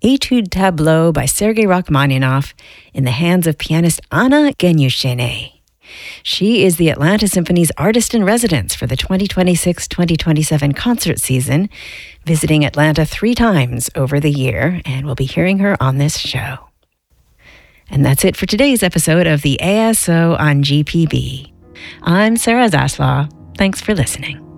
Etude Tableau by Sergei Rachmaninoff in the hands of pianist Anna Genyushene. She is the Atlanta Symphony's artist-in-residence for the 2026-2027 concert season, visiting Atlanta 3 times over the year, and we'll be hearing her on this show. And that's it for today's episode of the ASO on GPB. I'm Sarah Zaslaw. Thanks for listening.